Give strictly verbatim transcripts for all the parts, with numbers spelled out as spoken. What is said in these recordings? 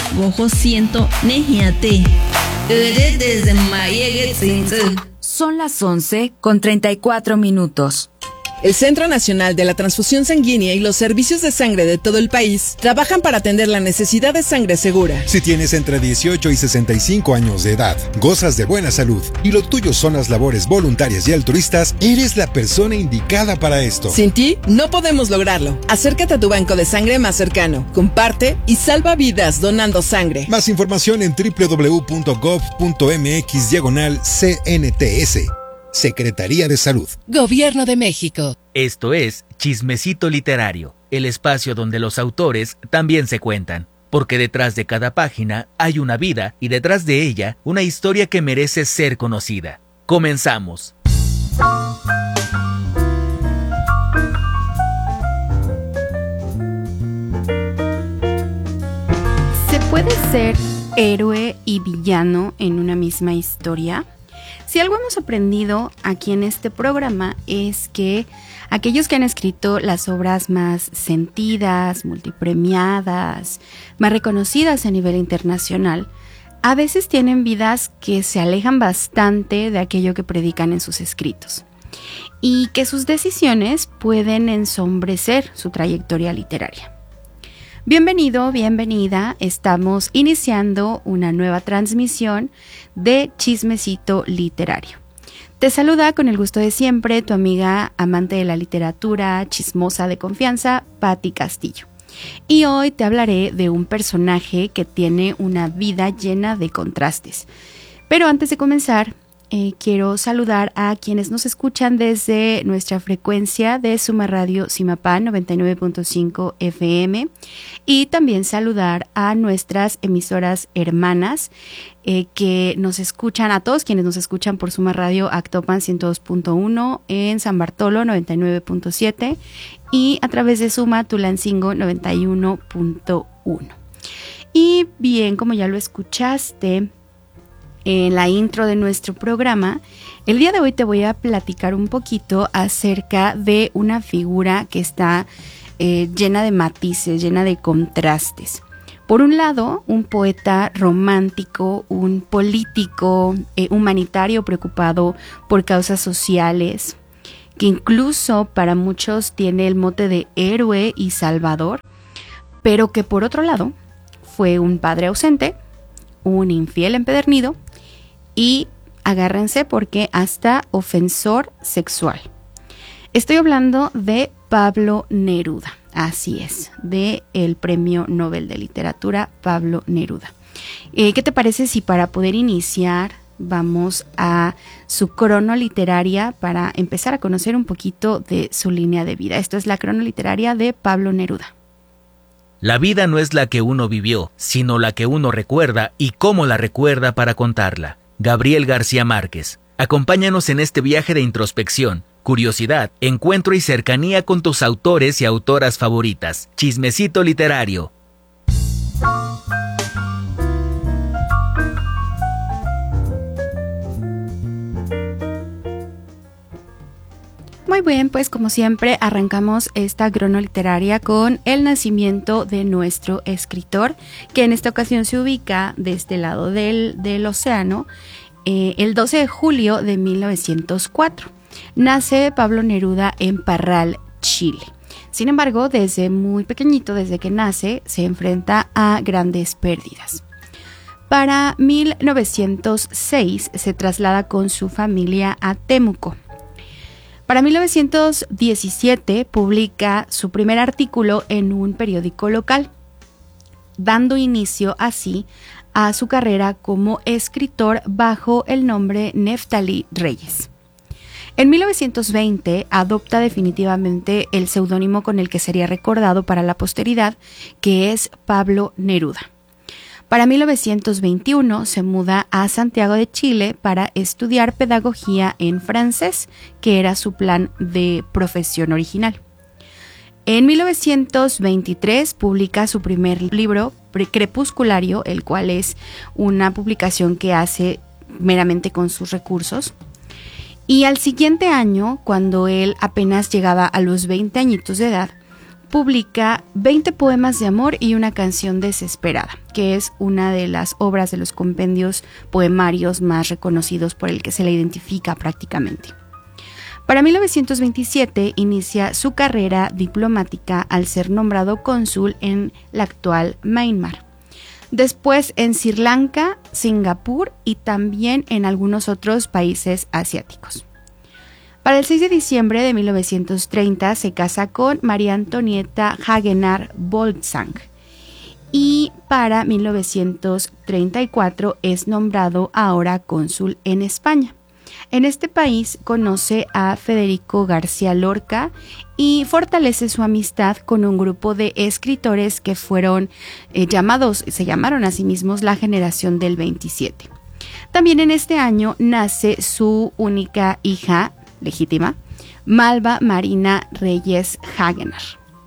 Gojo siento nejiate. Desde Mayegue Tzinze. Son las once con treinta y cuatro minutos. El Centro Nacional de la Transfusión Sanguínea y los servicios de sangre de todo el país trabajan para atender la necesidad de sangre segura. Si tienes entre dieciocho y sesenta y cinco años de edad, gozas de buena salud y lo tuyo son las labores voluntarias y altruistas, eres la persona indicada para esto. Sin ti, no podemos lograrlo. Acércate a tu banco de sangre más cercano, comparte y salva vidas donando sangre. Más información en doble u doble u doble u punto gov punto mx diagonal C N T S. Secretaría de Salud. Gobierno de México. Esto es Chismecito Literario, el espacio donde los autores también se cuentan, porque detrás de cada página hay una vida y detrás de ella una historia que merece ser conocida. Comenzamos. ¿Se puede ser héroe y villano en una misma historia? Si algo hemos aprendido aquí en este programa es que aquellos que han escrito las obras más sentidas, multipremiadas, más reconocidas a nivel internacional, a veces tienen vidas que se alejan bastante de aquello que predican en sus escritos y que sus decisiones pueden ensombrecer su trayectoria literaria. Bienvenido, bienvenida, estamos iniciando una nueva transmisión de Chismecito Literario. Te saluda con el gusto de siempre tu amiga amante de la literatura, chismosa de confianza, Patti Castillo. Y hoy te hablaré de un personaje que tiene una vida llena de contrastes. Pero antes de comenzar, Eh, quiero saludar a quienes nos escuchan desde nuestra frecuencia de Suma Radio Simapán noventa y nueve punto cinco F M y también saludar a nuestras emisoras hermanas eh, que nos escuchan, a todos quienes nos escuchan por Suma Radio Actopan ciento dos punto uno, en San Bartolo noventa y nueve punto siete y a través de Suma Tulancingo noventa y uno punto uno. Y bien, como ya lo escuchaste en la intro de nuestro programa, el día de hoy te voy a platicar un poquito acerca de una figura que está eh, llena de matices, llena de contrastes. Por un lado, un poeta romántico, un político eh, humanitario preocupado por causas sociales, que incluso para muchos tiene el mote de héroe y salvador, pero que por otro lado fue un padre ausente, un infiel empedernido y, agárrense porque hasta ofensor sexual. Estoy hablando de Pablo Neruda, así es, de el Premio Nobel de Literatura Pablo Neruda. Eh, ¿Qué te parece si para poder iniciar vamos a su crono literaria para empezar a conocer un poquito de su línea de vida? Esto es la crono literaria de Pablo Neruda. La vida no es la que uno vivió, sino la que uno recuerda y cómo la recuerda para contarla. Gabriel García Márquez. Acompáñanos en este viaje de introspección, curiosidad, encuentro y cercanía con tus autores y autoras favoritas. Chismecito Literario. Muy bien, pues como siempre arrancamos esta crono literaria con el nacimiento de nuestro escritor, que en esta ocasión se ubica de este lado del, del océano, eh, el doce de julio de mil novecientos cuatro. Nace Pablo Neruda en Parral, Chile. Sin embargo, desde muy pequeñito, desde que nace, se enfrenta a grandes pérdidas. Para mil novecientos seis se traslada con su familia a Temuco. Para mil novecientos diecisiete publica su primer artículo en un periódico local, dando inicio así a su carrera como escritor bajo el nombre Neftalí Reyes. En mil novecientos veinte adopta definitivamente el seudónimo con el que sería recordado para la posteridad, que es Pablo Neruda. Para mil novecientos veintiuno se muda a Santiago de Chile para estudiar pedagogía en francés, que era su plan de profesión original. En mil novecientos veintitrés publica su primer libro, Crepusculario, el cual es una publicación que hace meramente con sus recursos. Y al siguiente año, cuando él apenas llegaba a los veinte añitos de edad, publica veinte poemas de amor y una canción desesperada, que es una de las obras de los compendios poemarios más reconocidos por el que se le identifica prácticamente. Para mil novecientos veintisiete inicia su carrera diplomática al ser nombrado cónsul en la actual Myanmar. Después en Sri Lanka, Singapur y también en algunos otros países asiáticos. Para el seis de diciembre de mil novecientos treinta se casa con María Antonieta Hagenar Boltzang y para mil novecientos treinta y cuatro es nombrado ahora cónsul en España. En este país conoce a Federico García Lorca y fortalece su amistad con un grupo de escritores que fueron eh, llamados, se llamaron a sí mismos la generación del veintisiete. También en este año nace su única hija legítima, Malva Marina Reyes Hagenar.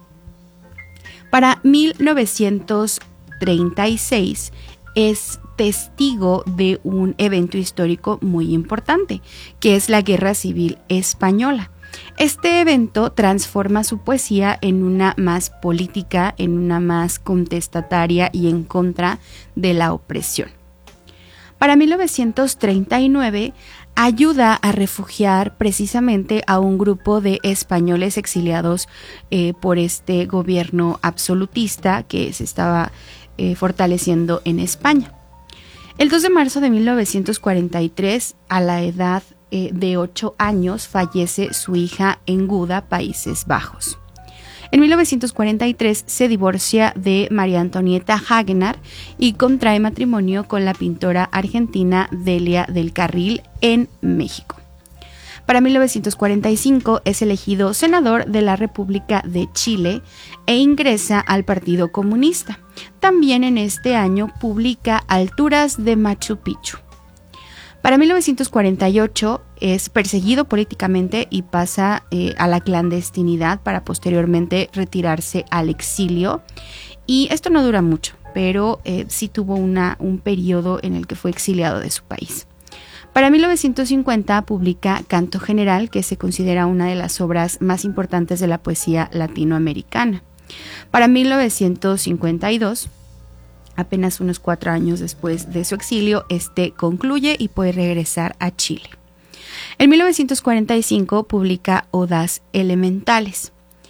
Para mil novecientos treinta y seis es testigo de un evento histórico muy importante, que es la Guerra Civil Española. Este evento transforma su poesía en una más política, en una más contestataria y en contra de la opresión. Para mil novecientos treinta y nueve ayuda a refugiar precisamente a un grupo de españoles exiliados eh, por este gobierno absolutista que se estaba eh, fortaleciendo en España. El dos de marzo de mil novecientos cuarenta y tres, a la edad eh, de ocho años, fallece su hija en Guda, Países Bajos. En mil novecientos cuarenta y tres se divorcia de María Antonieta Hagenar y contrae matrimonio con la pintora argentina Delia del Carril en México. Para mil novecientos cuarenta y cinco es elegido senador de la República de Chile e ingresa al Partido Comunista. También en este año publica Alturas de Machu Picchu. Para mil novecientos cuarenta y ocho es perseguido políticamente y pasa eh, a la clandestinidad para posteriormente retirarse al exilio. Y esto no dura mucho, pero eh, sí tuvo una, un periodo en el que fue exiliado de su país. Para mil novecientos cincuenta publica Canto General, que se considera una de las obras más importantes de la poesía latinoamericana. Para mil novecientos cincuenta y dos, apenas unos cuatro años después de su exilio, este concluye y puede regresar a Chile. En mil novecientos cuarenta y cinco publica Odas Elementales.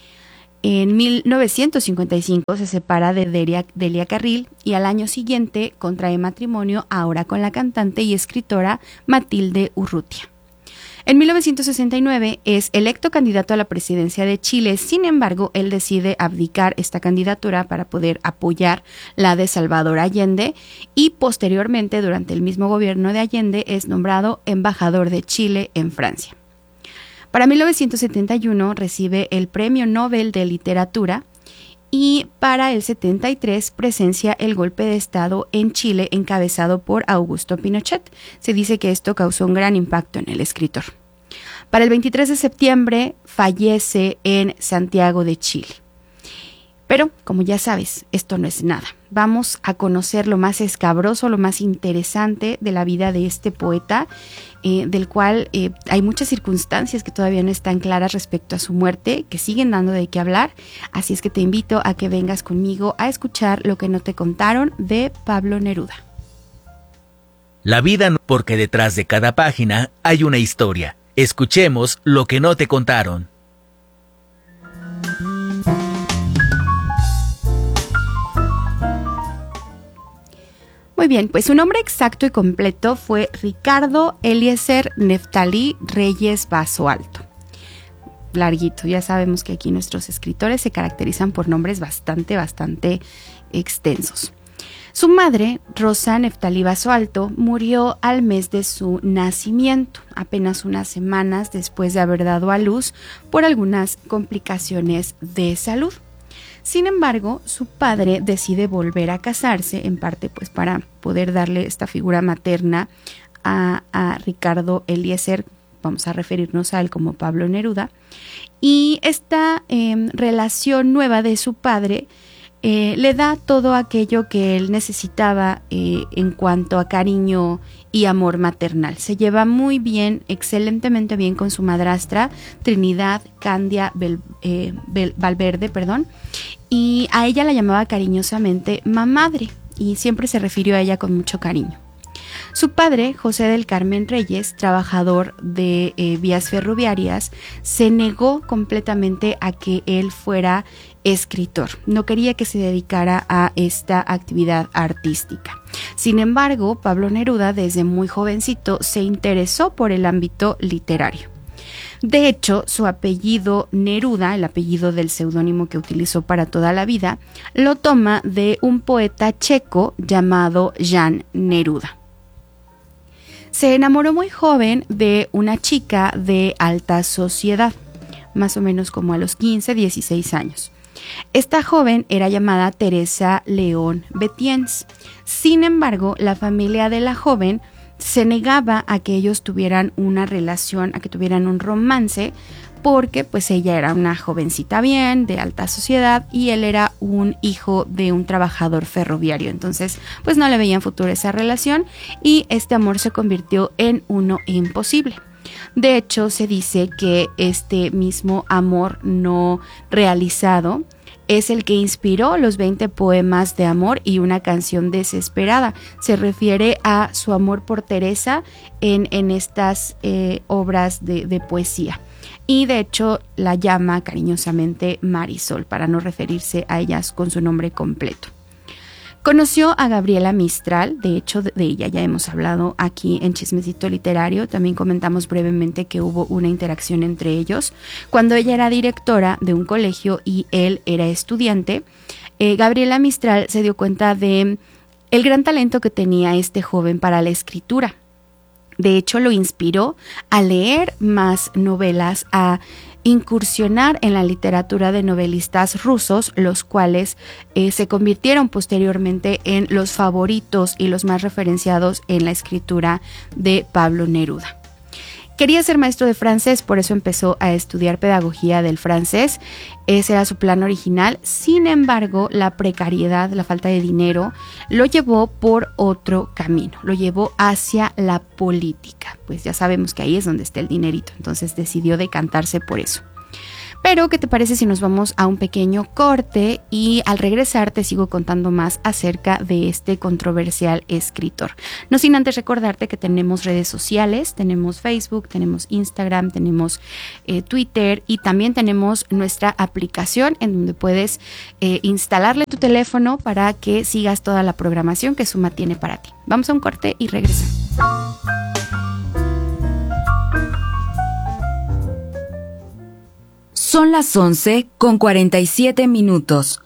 En mil novecientos cincuenta y cinco se separa de Delia, Delia Carril y al año siguiente contrae matrimonio ahora con la cantante y escritora Matilde Urrutia. En mil novecientos sesenta y nueve es electo candidato a la presidencia de Chile, sin embargo, él decide abdicar esta candidatura para poder apoyar la de Salvador Allende y posteriormente, durante el mismo gobierno de Allende, es nombrado embajador de Chile en Francia. Para mil novecientos setenta y uno recibe el Premio Nobel de Literatura y para el setenta y tres presencia el golpe de Estado en Chile encabezado por Augusto Pinochet. Se dice que esto causó un gran impacto en el escritor. Para el veintitrés de septiembre fallece en Santiago de Chile. Pero, como ya sabes, esto no es nada. Vamos a conocer lo más escabroso, lo más interesante de la vida de este poeta, eh, del cual eh, hay muchas circunstancias que todavía no están claras respecto a su muerte, que siguen dando de qué hablar. Así es que te invito a que vengas conmigo a escuchar Lo que no te contaron de Pablo Neruda. La vida no, porque detrás de cada página hay una historia. Escuchemos Lo que no te contaron. Muy bien, pues su nombre exacto y completo fue Ricardo Eliezer Neftalí Reyes Basoalto. Larguito, ya sabemos que aquí nuestros escritores se caracterizan por nombres bastante, bastante extensos. Su madre, Rosa Neftalí Basoalto, murió al mes de su nacimiento, apenas unas semanas después de haber dado a luz por algunas complicaciones de salud. Sin embargo, su padre decide volver a casarse, en parte pues para poder darle esta figura materna a, a Ricardo Eliezer, vamos a referirnos a él como Pablo Neruda, y esta eh, relación nueva de su padre eh, le da todo aquello que él necesitaba eh, en cuanto a cariño y amor maternal. Se lleva muy bien, excelentemente bien con su madrastra, Trinidad Candia Bel, eh, Bel, Valverde, perdón, y a ella la llamaba cariñosamente mamadre y siempre se refirió a ella con mucho cariño. Su padre, José del Carmen Reyes, trabajador de eh, vías ferroviarias, se negó completamente a que él fuera escritor. No quería que se dedicara a esta actividad artística. Sin embargo, Pablo Neruda, desde muy jovencito, se interesó por el ámbito literario. De hecho, su apellido Neruda, el apellido del seudónimo que utilizó para toda la vida, lo toma de un poeta checo llamado Jan Neruda. Se enamoró muy joven de una chica de alta sociedad, más o menos como a los quince, dieciséis años. Esta joven era llamada Teresa León Betiens. Sin embargo, la familia de la joven se negaba a que ellos tuvieran una relación, a que tuvieran un romance, porque pues ella era una jovencita bien, de alta sociedad, y él era un hijo de un trabajador ferroviario. Entonces, pues no le veían futuro esa relación y este amor se convirtió en uno imposible. De hecho, se dice que este mismo amor no realizado es el que inspiró los veinte poemas de amor y una canción desesperada. Se refiere a su amor por Teresa en, en estas eh, obras de, de poesía. Y de hecho la llama cariñosamente Marisol, para no referirse a ellas con su nombre completo. Conoció a Gabriela Mistral, de hecho de ella ya hemos hablado aquí en Chismecito Literario, también comentamos brevemente que hubo una interacción entre ellos. Cuando ella era directora de un colegio y él era estudiante, eh, Gabriela Mistral se dio cuenta de el gran talento que tenía este joven para la escritura. De hecho, lo inspiró a leer más novelas, a incursionar en la literatura de novelistas rusos, los cuales eh, se convirtieron posteriormente en los favoritos y los más referenciados en la escritura de Pablo Neruda. Quería ser maestro de francés, por eso empezó a estudiar pedagogía del francés. Ese era su plan original. Sin embargo, la precariedad, la falta de dinero, lo llevó por otro camino. Lo llevó hacia la política. Pues ya sabemos que ahí es donde está el dinerito. Entonces decidió decantarse por eso. Pero, ¿qué te parece si nos vamos a un pequeño corte y al regresar te sigo contando más acerca de este controversial escritor? No sin antes recordarte que tenemos redes sociales, tenemos Facebook, tenemos Instagram, tenemos eh, Twitter y también tenemos nuestra aplicación en donde puedes eh, instalarle tu teléfono para que sigas toda la programación que Suma tiene para ti. Vamos a un corte y regresamos. Son las once con cuarenta y siete minutos.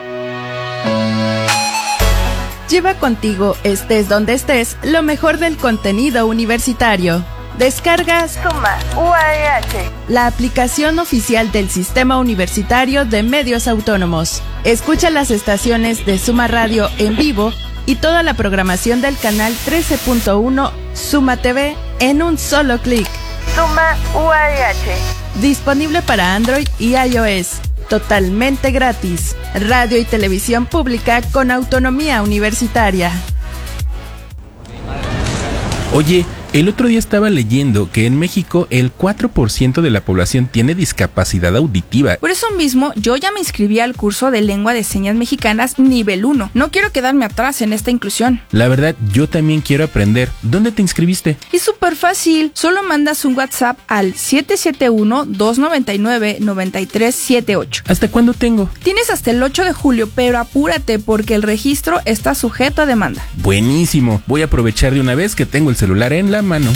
Lleva contigo, estés donde estés, lo mejor del contenido universitario. Descarga Suma U A E H, la aplicación oficial del Sistema Universitario de Medios Autónomos. Escucha las estaciones de Suma Radio en vivo y toda la programación del canal trece punto uno Suma T V en un solo clic. Suma U A E H. Disponible para Android y iOS. Totalmente gratis. Radio y televisión pública con autonomía universitaria. Oye, el otro día estaba leyendo que en México el cuatro por ciento de la población tiene discapacidad auditiva. Por eso mismo, yo ya me inscribí al curso de Lengua de Señas Mexicanas nivel uno. No quiero quedarme atrás en esta inclusión. La verdad, yo también quiero aprender. ¿Dónde te inscribiste? Es súper fácil. Solo mandas un WhatsApp al siete siete uno, dos nueve nueve, nueve tres siete ocho. ¿Hasta cuándo tengo? Tienes hasta el ocho de julio, pero apúrate porque el registro está sujeto a demanda. Buenísimo. Voy a aprovechar de una vez que tengo el celular en la mano.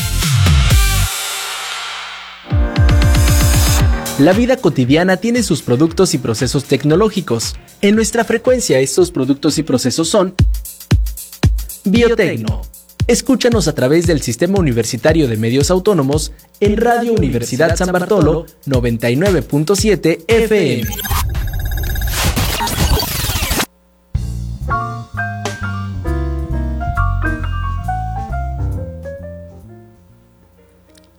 La vida cotidiana tiene sus productos y procesos tecnológicos. En nuestra frecuencia, estos productos y procesos son Biotecno. Escúchanos a través del Sistema Universitario de Medios Autónomos en Radio Universidad San Bartolo noventa y nueve punto siete F M.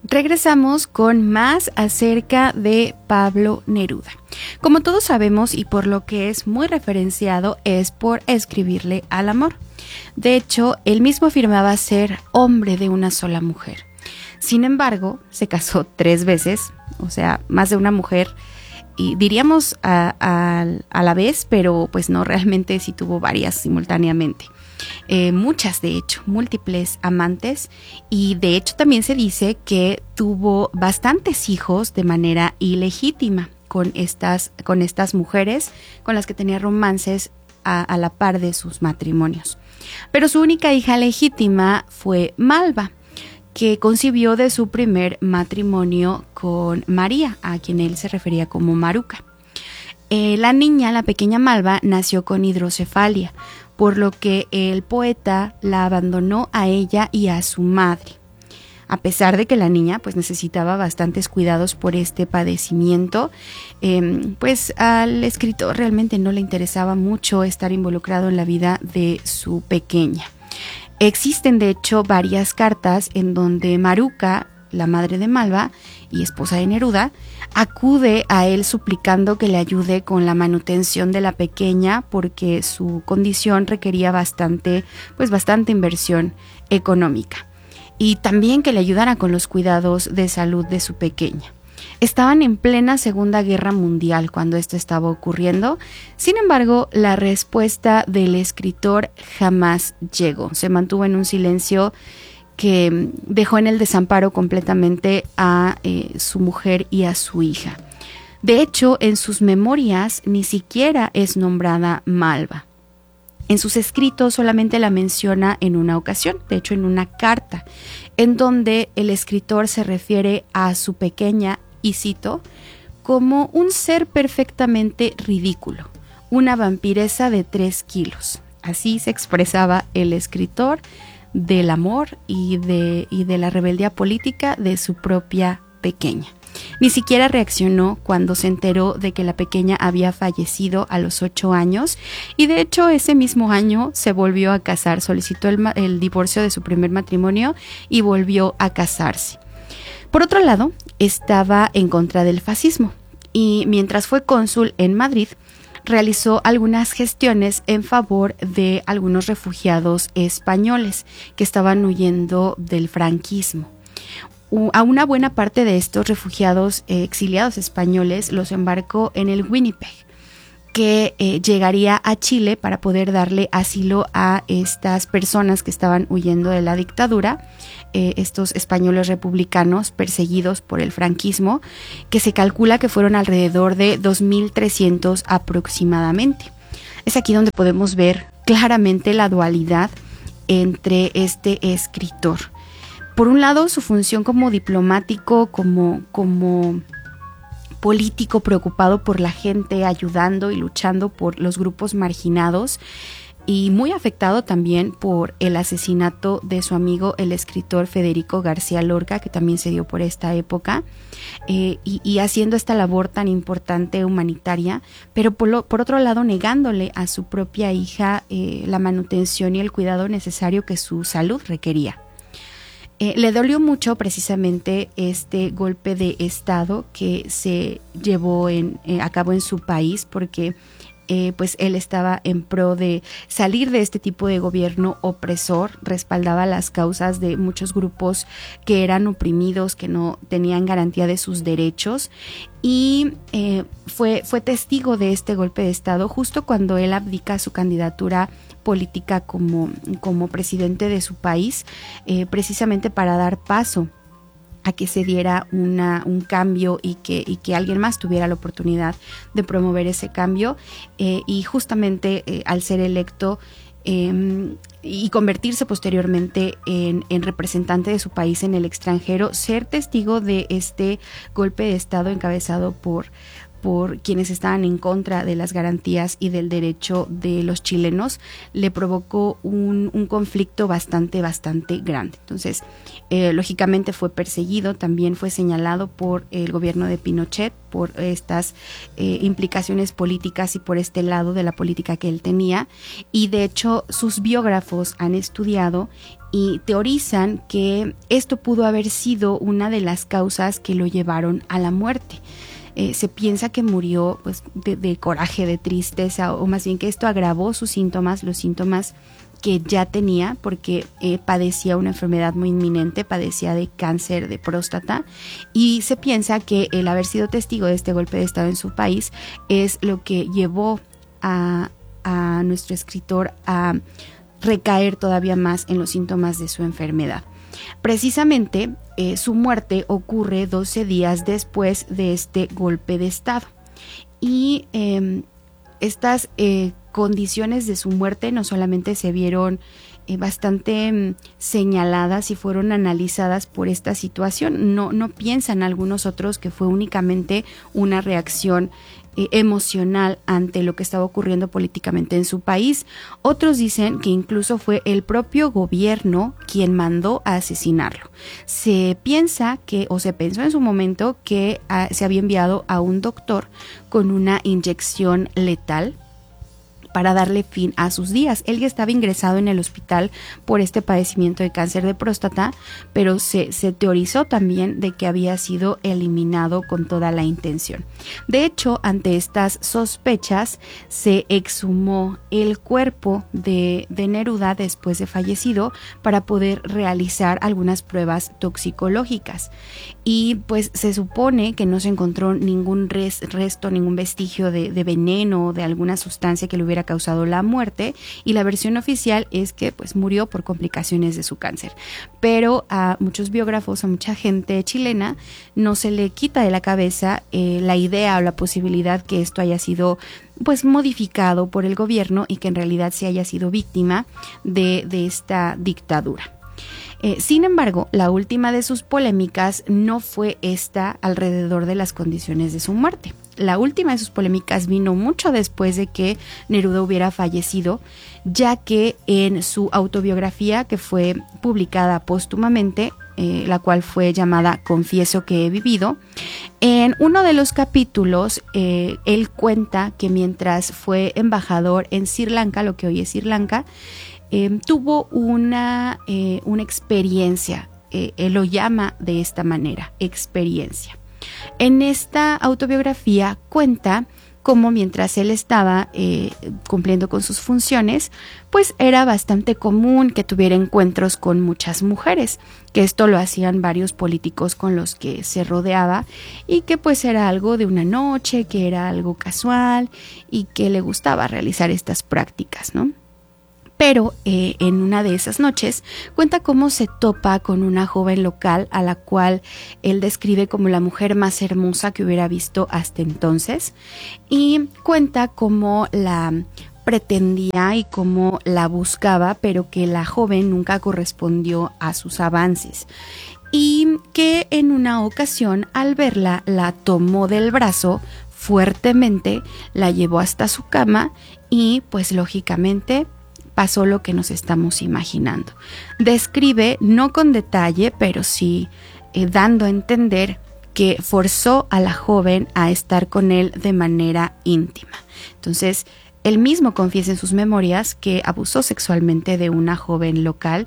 regresamos con más acerca de Pablo Neruda. Como todos sabemos y por lo que es muy referenciado es por escribirle al amor. De hecho, él mismo afirmaba ser hombre de una sola mujer. Sin embargo, se casó tres veces, o sea, más de una mujer, y diríamos a, a, a la vez, pero pues no, realmente sí tuvo varias simultáneamente. Eh, muchas de hecho, múltiples amantes, y de hecho también se dice que tuvo bastantes hijos de manera ilegítima con estas, con estas mujeres con las que tenía romances a, a la par de sus matrimonios. Pero su única hija legítima fue Malva, que concibió de su primer matrimonio con María, a quien él se refería como Maruca. Eh, la niña, la pequeña Malva, nació con hidrocefalia, por lo que el poeta la abandonó a ella y a su madre. A pesar de que la niña pues necesitaba bastantes cuidados por este padecimiento, eh, pues al escritor realmente no le interesaba mucho estar involucrado en la vida de su pequeña. Existen de hecho varias cartas en donde Maruca, la madre de Malva y esposa de Neruda, acude a él suplicando que le ayude con la manutención de la pequeña porque su condición requería bastante, pues bastante inversión económica, y también que le ayudara con los cuidados de salud de su pequeña. Estaban en plena Segunda Guerra Mundial cuando esto estaba ocurriendo. Sin embargo, la respuesta del escritor jamás llegó. Se mantuvo en un silencio que dejó en el desamparo completamente a eh, su mujer y a su hija. De hecho, en sus memorias ni siquiera es nombrada Malva. En sus escritos solamente la menciona en una ocasión, de hecho en una carta, en donde el escritor se refiere a su pequeña, y cito, como un ser perfectamente ridículo, una vampiresa de tres kilos. Así se expresaba el escritor del amor y de, y de la rebeldía política de su propia pequeña. Ni siquiera reaccionó cuando se enteró de que la pequeña había fallecido a los ocho años, y de hecho ese mismo año se volvió a casar, solicitó el, el divorcio de su primer matrimonio y volvió a casarse. Por otro lado, estaba en contra del fascismo, y mientras fue cónsul en Madrid, realizó algunas gestiones en favor de algunos refugiados españoles que estaban huyendo del franquismo. A una buena parte de estos refugiados eh, exiliados españoles los embarcó en el Winnipeg, que eh, llegaría a Chile para poder darle asilo a estas personas que estaban huyendo de la dictadura, eh, estos españoles republicanos perseguidos por el franquismo, que se calcula que fueron alrededor de dos mil trescientos aproximadamente. Es aquí donde podemos ver claramente la dualidad entre este escritor. Por un lado, su función como diplomático, como, como político preocupado por la gente, ayudando y luchando por los grupos marginados, y muy afectado también por el asesinato de su amigo el escritor Federico García Lorca, que también se dio por esta época, eh, y, y haciendo esta labor tan importante humanitaria, pero por, lo, por otro lado negándole a su propia hija eh, la manutención y el cuidado necesario que su salud requería. Eh, le dolió mucho precisamente este golpe de estado que se llevó en, eh, a cabo en su país, porque eh, pues él estaba en pro de salir de este tipo de gobierno opresor, respaldaba las causas de muchos grupos que eran oprimidos, que no tenían garantía de sus derechos, y eh, fue, fue testigo de este golpe de estado justo cuando él abdica su candidatura política como, como presidente de su país, eh, precisamente para dar paso a que se diera una, un cambio y que, y que alguien más tuviera la oportunidad de promover ese cambio, eh, y justamente eh, al ser electo eh, y convertirse posteriormente en, en representante de su país en el extranjero, ser testigo de este golpe de estado encabezado por por quienes estaban en contra de las garantías y del derecho de los chilenos, le provocó un, un conflicto bastante, bastante grande. Entonces, eh, lógicamente fue perseguido, también fue señalado por el gobierno de Pinochet por estas eh, implicaciones políticas y por este lado de la política que él tenía, y de hecho sus biógrafos han estudiado y teorizan que esto pudo haber sido una de las causas que lo llevaron a la muerte. Eh, se piensa que murió pues, de, de coraje, de tristeza, o más bien que esto agravó sus síntomas, los síntomas que ya tenía, porque eh, padecía una enfermedad muy inminente, padecía de cáncer de próstata, y se piensa que el haber sido testigo de este golpe de estado en su país es lo que llevó a, a nuestro escritor a recaer todavía más en los síntomas de su enfermedad. Precisamente eh, su muerte ocurre doce días después de este golpe de estado, y eh, estas eh, condiciones de su muerte no solamente se vieron eh, bastante mm, señaladas y fueron analizadas por esta situación, no, no piensan algunos otros que fue únicamente una reacción eh, emocional ante lo que estaba ocurriendo políticamente en su país. Otros dicen que incluso fue el propio gobierno quien mandó a asesinarlo. Se piensa que, o se pensó en su momento, que ah, se había enviado a un doctor con una inyección letal para darle fin a sus días. Él ya estaba ingresado en el hospital por este padecimiento de cáncer de próstata, pero se, se teorizó también de que había sido eliminado con toda la intención. De hecho, ante estas sospechas, se exhumó el cuerpo de, de Neruda después de fallecido para poder realizar algunas pruebas toxicológicas. Y pues se supone que no se encontró ningún res, resto, ningún vestigio de, de veneno o de alguna sustancia que le hubiera causado la muerte, y la versión oficial es que pues murió por complicaciones de su cáncer. Pero a muchos biógrafos, a mucha gente chilena, no se le quita de la cabeza eh, la idea o la posibilidad que esto haya sido pues modificado por el gobierno y que en realidad se haya sido víctima de, de esta dictadura. Eh, sin embargo, la última de sus polémicas no fue esta alrededor de las condiciones de su muerte. La última de sus polémicas vino mucho después de que Neruda hubiera fallecido, ya que en su autobiografía, que fue publicada póstumamente, eh, la cual fue llamada Confieso que he vivido, en uno de los capítulos eh, él cuenta que mientras fue embajador en Sri Lanka, lo que hoy es Sri Lanka, Eh, tuvo una, eh, una experiencia, eh, él lo llama de esta manera, experiencia. En esta autobiografía cuenta cómo mientras él estaba eh, cumpliendo con sus funciones, pues era bastante común que tuviera encuentros con muchas mujeres, que esto lo hacían varios políticos con los que se rodeaba, y que pues era algo de una noche, que era algo casual y que le gustaba realizar estas prácticas, ¿no? Pero eh, en una de esas noches cuenta cómo se topa con una joven local a la cual él describe como la mujer más hermosa que hubiera visto hasta entonces, y cuenta cómo la pretendía y cómo la buscaba, pero que la joven nunca correspondió a sus avances, y que en una ocasión al verla la tomó del brazo fuertemente, la llevó hasta su cama y pues lógicamente pasó lo que nos estamos imaginando. Describe, no con detalle, pero sí eh, dando a entender que forzó a la joven a estar con él de manera íntima. Entonces, él mismo confiesa en sus memorias que abusó sexualmente de una joven local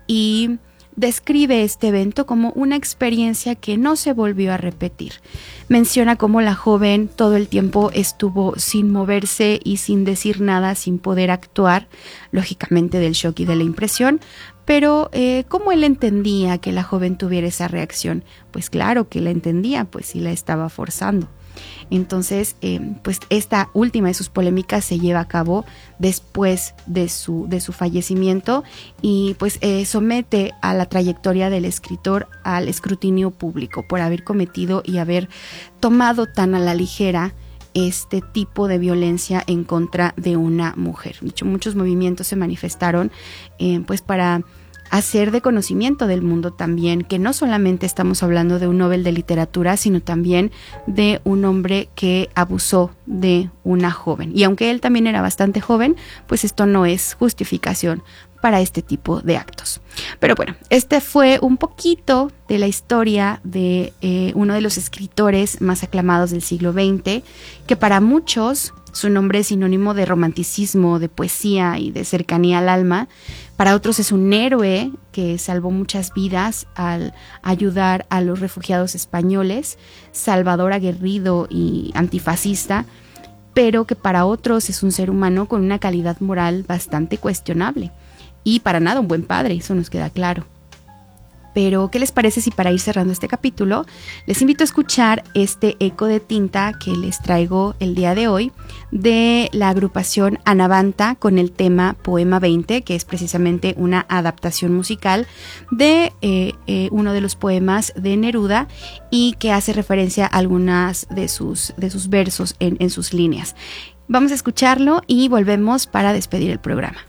y describe este evento como una experiencia que no se volvió a repetir. Menciona cómo la joven todo el tiempo estuvo sin moverse y sin decir nada, sin poder actuar, lógicamente del shock y de la impresión, pero eh, ¿cómo él entendía que la joven tuviera esa reacción? Pues claro que la entendía, pues sí la estaba forzando. Entonces, eh, pues esta última de sus polémicas se lleva a cabo después de su, de su fallecimiento y pues eh, somete a la trayectoria del escritor al escrutinio público por haber cometido y haber tomado tan a la ligera este tipo de violencia en contra de una mujer. De hecho, muchos movimientos se manifestaron eh, pues para hacer de conocimiento del mundo también, que no solamente estamos hablando de un Nobel de literatura, sino también de un hombre que abusó de una joven. Y aunque él también era bastante joven, pues esto no es justificación para este tipo de actos. Pero bueno, este fue un poquito de la historia de eh, uno de los escritores más aclamados del siglo veinte, que para muchos su nombre es sinónimo de romanticismo, de poesía y de cercanía al alma. Para otros es un héroe que salvó muchas vidas al ayudar a los refugiados españoles, salvador aguerrido y antifascista, pero que para otros es un ser humano con una calidad moral bastante cuestionable. Y para nada un buen padre, eso nos queda claro. Pero, ¿qué les parece si para ir cerrando este capítulo, les invito a escuchar este eco de tinta que les traigo el día de hoy de la agrupación Anavanta con el tema Poema veinte, que es precisamente una adaptación musical de eh, eh, uno de los poemas de Neruda y que hace referencia a algunas de sus, de sus versos en, en sus líneas. Vamos a escucharlo y volvemos para despedir el programa.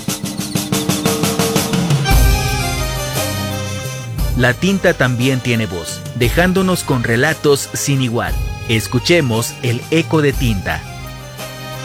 La tinta también tiene voz, dejándonos con relatos sin igual. Escuchemos el eco de tinta.